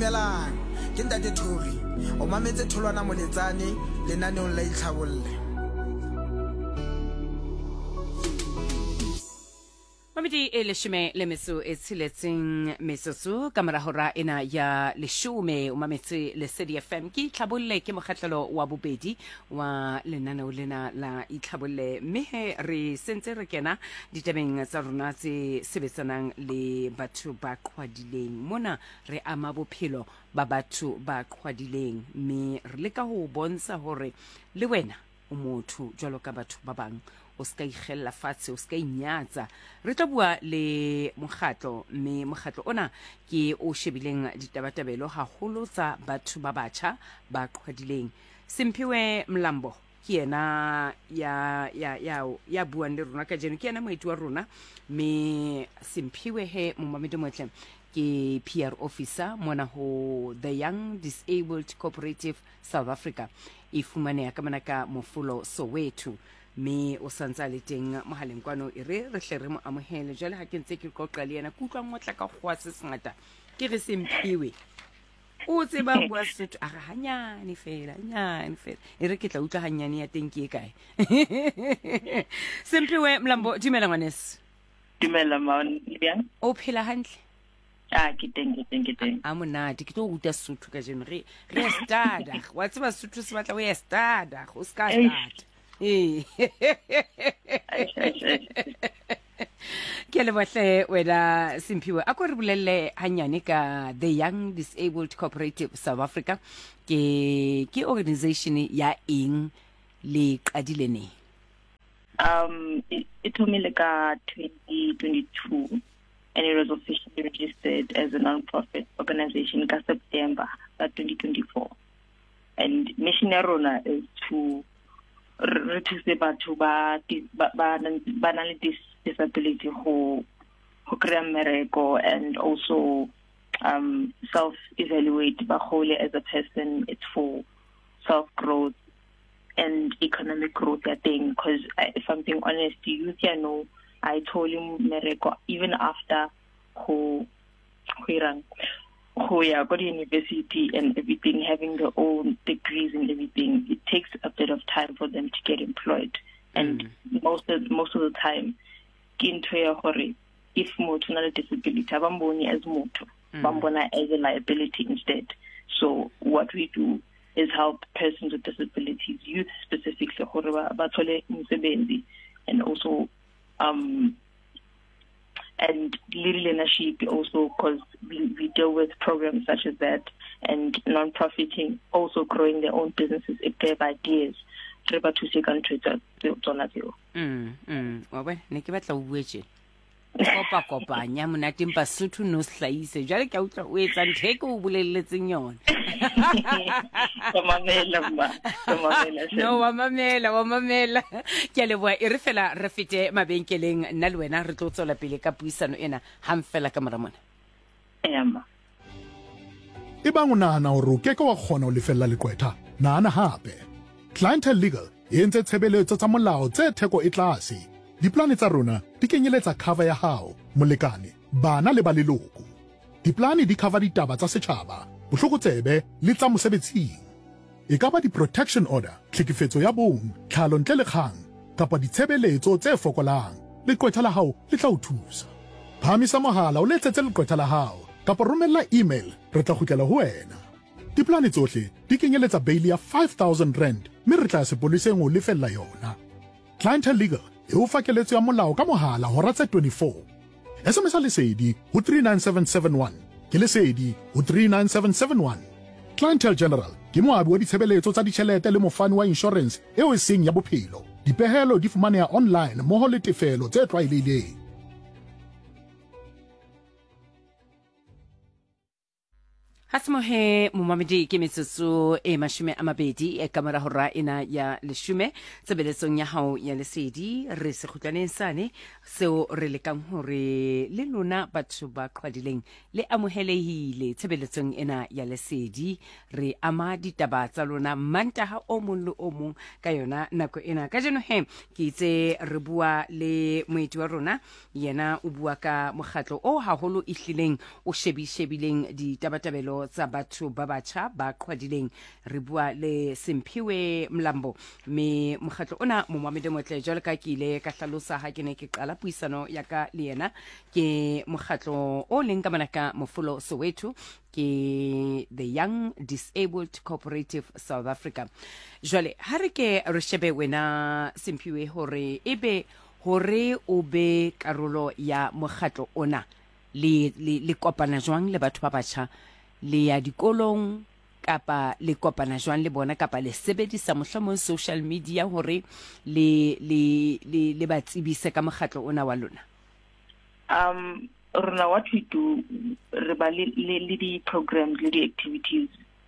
Dumelang, ke Ntate Thori. O mametse Tholwana Moletsane lenaneong la Itlhabolle. Mamedi leshome le metso e tsheletseng metsotso ka mora hora ena ya leshome o mametse Lesedi FM ke Itlhabolle ke mokgahlelo wa bobedi wa lenaneo lena la Itlhabolle mme re sentse re kena ditabeng tsa rona tse sebetsanang le batho ba qhwadileng mona re ama bophelo ba batho ba qhwadileng mme re leka ho bontsha hore le wena o motho jwalo ka batho ba bang o ska ikgella fatshe o ska inyatsa re tla bua le mokgatlo mme mokgatlo ona ke o shebileng ditabatabelo haholo tsa batho ba batjha ba qhwadileng Simphiwe Mlambo ke yena ya buang le rona ka jeno ke yena moeti wa rona mme Simphiwe he momamedi motle ke PR officer mona ho the Young Disabled Cooperative South Africa e fumaneha ka manaka Mofolo Soweto me o santsa le teng mohaleng kwano e re hle re mo amohele jwale ha ke ntse ke qoqa le yena ke utlwa ngotla ka khwa se sengata ke re Simphiwe o tseba bua setho a hanyane fela e re ke tla utlwa hanyane ya teng ke e kae Simphiwe Mlambo dumela ngwanes dumela maun bjang o phela hantle ke teng a monate ke tlo uta Sotho ka jeno re stada wa tseba Sotho se batla o ya stada o ska stada ke le bohle wena Simphiwe a ko re bolelle hanyane ka the Young Disabled Cooperative South Africa ke organization ya eng le qadile ne it took me like 2022 and it was officially registered as a non-profit organization in September 2024 and mission ya rona is to re thuse batho ba na le disability who create miracle and also self-evaluate ba whole as a person. It's for self-growth and economic growth, I think, because if I'm being honest, youth, I told him miracle even after who go to university and everything, having their own degrees and everything, it takes a bit of time for them to get employed. And most of the time, if moto na le disability, abamboni as moto, bambona as a liability instead. So what we do is help persons with disabilities, youth specifically, and also and leadership also, because we deal with programs such as that, and non-profiting, also growing their own businesses if they have ideas. Treba to second Twitter, Wabe, ne ke batla o bue tjena. Kopa nya monate mpa Sotho no hlaise. Jwale ke utlwa o etsa ntheke o bolelletseng yona. No wa mamela. Ke le bua e re fela re fete mabenkeleng nna le wena re tlo tsola pele ka puisano ena hang fela ka mora mona. Ema. Ebang o nahana hore o keke wa kgona ho lefella lekwetha, nahana hape. Clientele Legal e entse tshebeletso tsa molao tse theko e tlase. Diplane tsa rona di kenyeletsa cover ya hao, molekane, bana le ba leloko. Diplane di cover ditaba tsa setjhaba, bohlokotsebe le tsa mosebetsing. E ka ba di-protection order, tlhekefetso ya bong, tlhalo ntle le kgang, kapa ditshebeletso tse fokolang. Lekwetha la hao le tla o thusa. Phamisa mohala o letsetse lekwetha la hao, kapa romella email, re tla kgutlela ho wena. Diplane tsohle di kenyeletsa bail ya 5,000 rand, mme re tla sepoleseng o lefella yona. Clientele Legal e o fa keletso ya molao ka mohala hora tse 24. SMS lesedi ho 39771, ke lesedi ho 39771. Clientele General ke moabi wa ditshebeletso tsa ditjhelete le mofani wa insurance eo e seng ya bophelo. Dipehelo di fumaneha online mmoho le tefelo tse tlwaelehileng. Hasmohe mumamedi ke metsotso e mashome a mabedi e kamora hora ena ya leshume tsebeletsong ya hao ya lesedi re se khutlaneng sane seo re lekang hore le lona batho ba qhwadileng le amohelehile tsebeletsong ena ya lesedi re ama ditaba tsa lona mantaha o mong le o mong ka yona nako ena ka jeno he ke itse re bua le moeti wa rona yena o bua ka mokgatlo o haholo ihlileng o shebileng ditabatabelo ditokelo tsa batho ba batjha ba qhwadileng re bua le Simphiwe Mlambo me mokgatlo ona mo mamede motle jalo ka ke ile ka hlalosa ha ke ne ke qala puisano ya ka le yena ke mokgatlo o leng ka manaka Mofolo Soweto ke the Young Disabled Cooperative South Africa. Jwale ha re ke re shebe wena Simphiwe hore ebe hore o be karolo ya mokgatlo ona le kopana jwang le batho ba batjha le ya dikolong kapa le kopana jwang le bona kapa le sebedisa mohlomong social media hore le ba tsebise ka mokgatlo ona wa lona? Rona, what we do, re ba le di programs, le di activities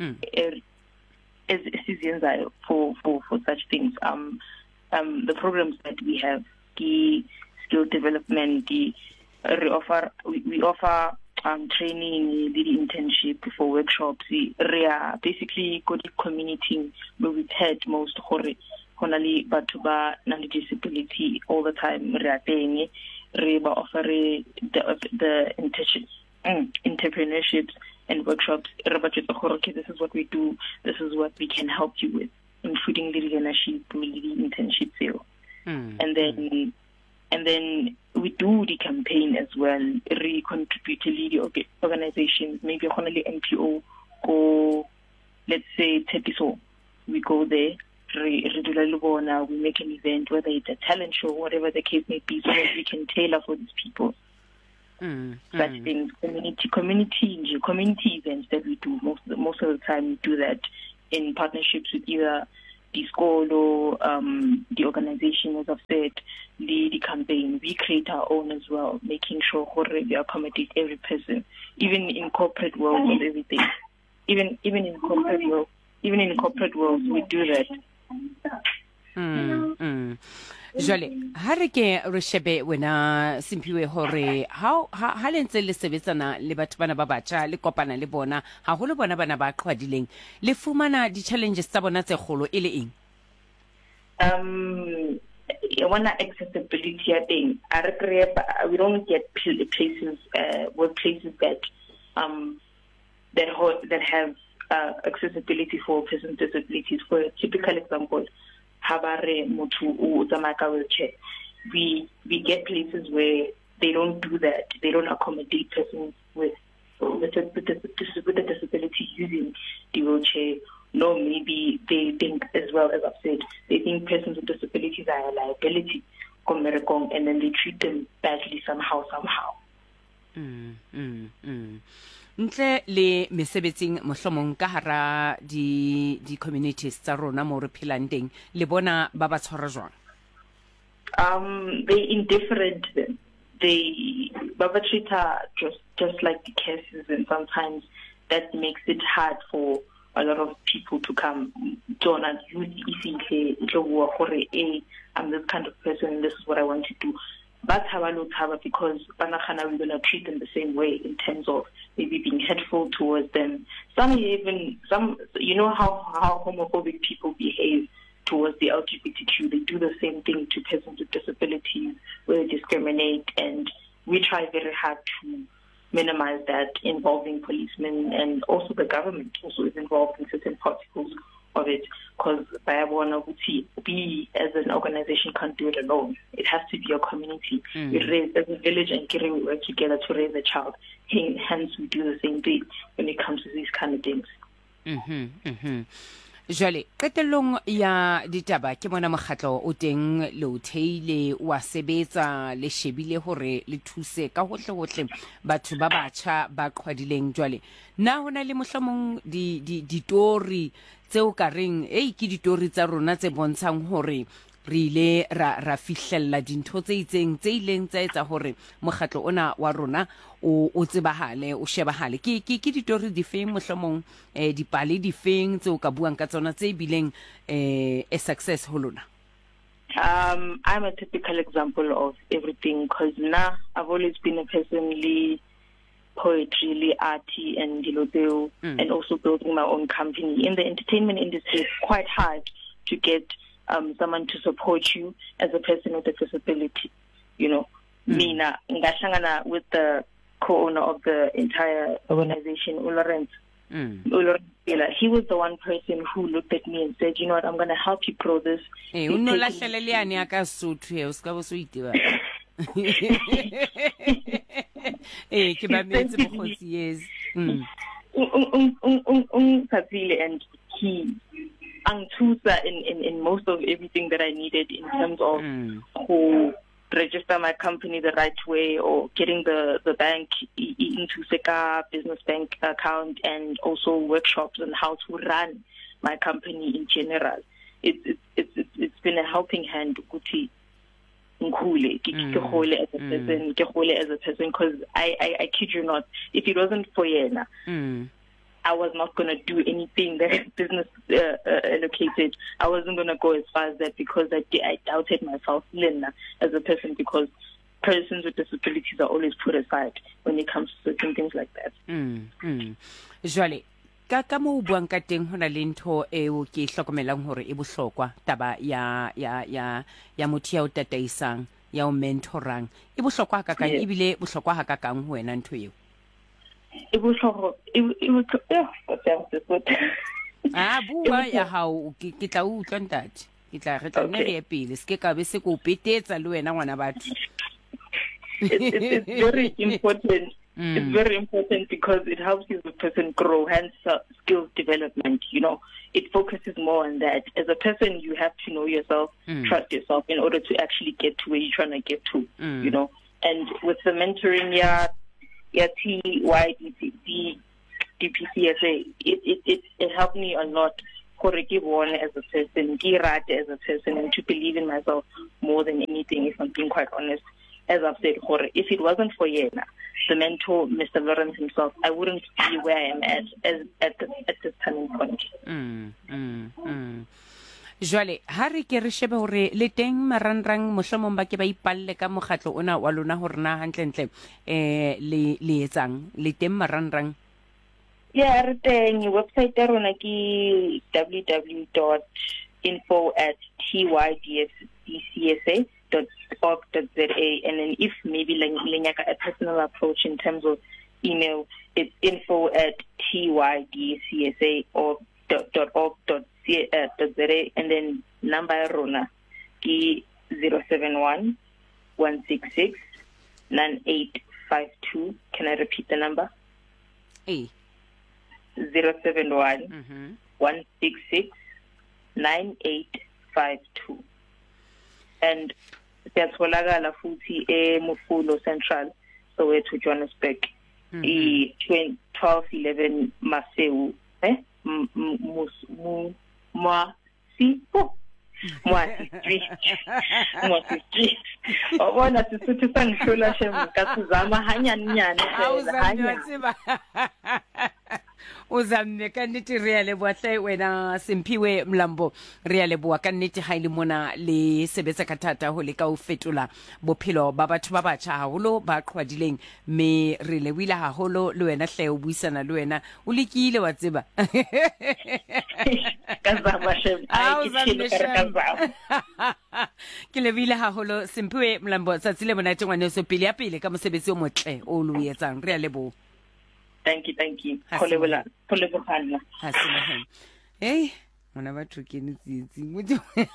as seasons for such things. The programs that we have, the skill development, we offer training, the internship for workshops. We are basically good community where we've had most honali batuba nang disability all the time. We offer the entrepreneurships and workshops. This is what we do. This is what we can help you with, including the leadership, the internship field. And then we do the campaign as well. We contribute to the organizations, maybe only NPO or let's say Tepiso. We go there. We make an event, whether it's a talent show, whatever the case may be, so that we can tailor for these people. Such things, community events that we do. Most of the time, we do that in partnerships with either the school or the organization, as I've said, the campaign. We create our own as well, making sure we accommodate every person, even in corporate world and everything. Even in corporate world, we do that. Jale ha re ke re shebe wena Simphiwe hore ha le ntse le sebetsana le batho bana ba batjha le kopana le bona ha holo bona bana ba qhwadileng le fumana di challenges tsa bona tse kholo e le eng? One accessibility thing. We don't get places, workplaces that have accessibility for persons with disabilities. For a typical example, habare mutu o zamaka wheelchair. We get places where they don't do that. They don't accommodate persons with a disability using the wheelchair. No, maybe they think, as well as I've said, they think persons with disabilities are a liability, and then they treat them badly somehow. Ntle le mesebetsing mohlomong ka hara di communities tsa rona mo re phelang teng le bona ba ba tshwara jwang? They indifferent. They baba treat her just like the cases, and sometimes that makes it hard for a lot of people to come. I'm this kind of person, this is what I want to do. But because we're going to treat them the same way in terms of maybe being hateful towards them. You know how homophobic people behave towards the LGBTQ. They do the same thing to persons with disabilities, where they discriminate, and we try very hard to minimize that, involving policemen, and also the government also is involved in certain particles of it, because we as an organization can't do it alone. It has to be a community. We raise as a village and we work together to raise a child. Hence we do the same thing when it comes to these kind of things. Jale qetellong ya ditaba ke mona mokgatlo o teng le o theile wa sebetsa le shebile hore le thuse ka hohle batho ba batjha ba qhwadileng. Jwale na hona le mohlomong di tori tseo ka reng ke ditori tsa rona tse bontshang hore re ile ra fihlella dintho tse itseng tse ileng tsa etsa hore mokgatlo ona wa rona o tsebahale o shebahale ke ditori di feng mohlomong dipale di feng tse o ka buang ka tsona tse bileng a success ho lona? I'm a typical example of everything, because now I've always been a person poetry, arty, and and also building my own company. In the entertainment industry, it's quite hard to get someone to support you as a person with a disability. Mina ngashangana with the co-owner of the entire organization, Lawrence. He was the one person who looked at me and said, you know what, I'm going to help you grow this. O no lahlele le yane ka Sotho o ska bo so itiba. Ke ba metse bokgotsi yes. And he angtusa in most of everything that I needed in terms of who register my company the right way or getting the bank into Seka business bank account and also workshops on how to run my company in general. It's been a helping hand Guti Nkule as a person because I kid you not, if it wasn't for Yena, I was not going to do anything that business allocated. I wasn't going to go as far as that because I doubted myself as a person because persons with disabilities are always put aside when it comes to certain things like that. Jwale ka mo buang ka teng hona le ntho eo ke hlokomelang hore e bohlokwa taba ya motho ya o tataisang ya o mentorang e bohlokwa ka kang ebile bohlokwa ha ka kang ho wena ntho eo bua ya hao ke tla utlwa ntate ke tla re tla nne re pele se ke ka be se ko petetsa le wena ngwana batho. It's very important. It's very important because it helps you as a person grow, hence skills development. You know, it focuses more on that. As a person, you have to know yourself, trust yourself in order to actually get to where you're trying to get to, you know. And with the mentoring, DPCSA, it helped me a lot as a person, as a person, and to believe in myself more than anything, if I'm being quite honest. As I've said, if it wasn't for Yena, the mentor, Mr. Lawrence himself, I wouldn't be where I am at this turning point. Jwale ha re ke re shebe hore le teng marangrang mohlomong ba ke ba ipalle ka mokgatlo ona wa lona hore na hantlentle le etsang le teng marangrang. Re teng website ya rona ke www.info@tydscsa.org.za, and then if maybe lenyaka a personal approach in terms of email, it's info@tydscsa.org.za, and then number ya rona ke 071 166 9852. Can I repeat the number? 071 166 9852. And that's Holagala Futi Mufulo Central, Soweto, Johannesburg. 1211 Maseu, Mwasi Street. Ona sisuthi sangihlola shemu kasizama hanyanyane hanya. Uzamme ka nnete re ya leboa hle wena Simphiwe Mlambo re ya leboa ka nnete ha ile mona le sebetsa ka thata ho le ka o fetola bophelo ba batho ba batjha haholo ba qhwadileng me re lewile haholo le wena hle o buisana le wena o lekile wa tseba kazama shem ke lebile haholo Simphiwe Mlambo tsatsile mona tengwane so pele ya pele ka mosebetsi o motle o lo etsang re ya leboa. Thank you. Hasina mona batho ke ntsitsi motho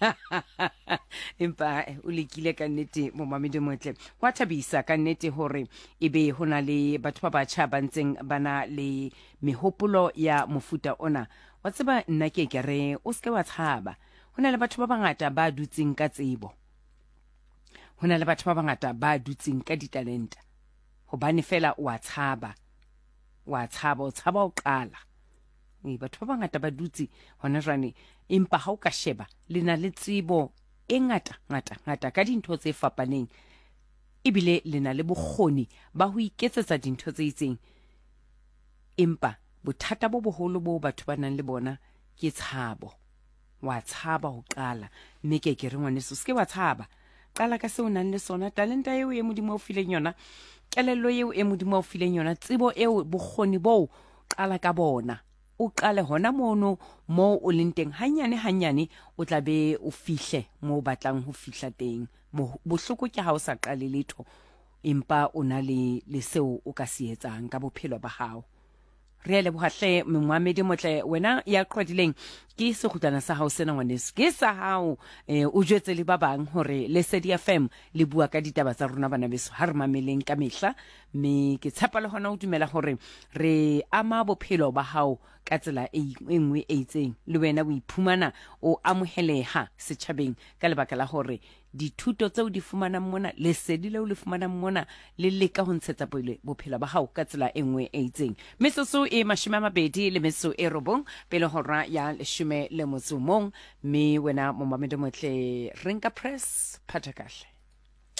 empa o lekile ka nnete mo mamedi motle wa thabisa ka nnete hore ebe hona le batho ba batjha ba ntseng bana le mehopolo ya mofuta ona wa tseba nna ke re o ske wa tshaba hona le batho ba bangata ba dutseng ka tsebo hona le batho ba bangata ba dutseng ka ditalenta hobane fela o tshaba o tshaba o qala batho ba bangata ba dutse hona jwane empa ha o ka sheba le na le tsebo e ngata ka dintho tse fapaneng ebile le na le bokgoni ba ho iketsetsa dintho tse itseng empa bothata bo boholo bo batho ba nang le bona ke tshabo wa tshaba ho qala mme ke re ngwaneso se ke wa tshaba qala ka se o nang le sona talenta eo e modimo o fileng yona kelello eo e modimo o fileng yona tsebo eo bokgoni bo qala ka bona o qale hona mono mo o leng teng hanyane o tla be o fihle mo o batlang ho fihla teng bohloko ke ha o sa qale letho empa o na le seo o ka se etsang ka bophelo ba hao re le bohatle mmamedi motle wena ya qhwadileng ke segutana sa hao sena ngwaneso ke sa hao o jwetse le ba bang hore Lesedi FM le bua ka ditaba tsa rona bana beso ha re mameleng ka mehla me ke tshepa le hona o dumela hore re ama bophelo ba hao ka tsela e nngwe e itseng le wena o iphumana o amoheleha setjhabeng ka lebaka la hore dithuto tseo di fumanang mona lesedi leo le fumanang mona le leka ho ntshetsa pele bophelo ba hao ka tsela e nngwe e itseng metsotso e 29 pele hora ya 11 mme wena momamedi motle rinka press phathakahle